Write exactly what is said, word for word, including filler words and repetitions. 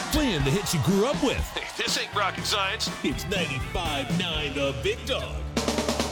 Playing the hits you grew up with. Hey, this ain't rocket science. It's ninety-five point nine The Big Dog.